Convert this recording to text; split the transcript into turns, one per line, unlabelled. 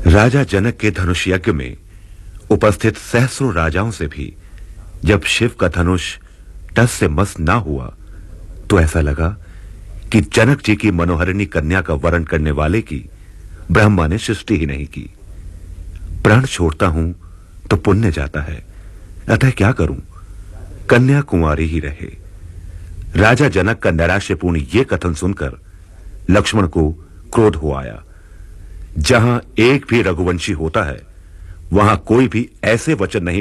राजा जनक के धनुष यज्ञ में उपस्थित सहस्रों राजाओं से भी जब शिव का धनुष टस से मस ना हुआ तो ऐसा लगा कि जनक जी की मनोहरिणी कन्या का वरण करने वाले की ब्रह्मा ने सृष्टि ही नहीं की। प्राण छोड़ता हूं तो पुण्य जाता है, अतः क्या करूं, कन्या कुंवारी ही रहे। राजा जनक का नैराश्यपूर्ण यह कथन सुनकर लक्ष्मण को क्रोध हो आया। जहां एक भी रघुवंशी होता है वहां कोई भी ऐसे वचन नहीं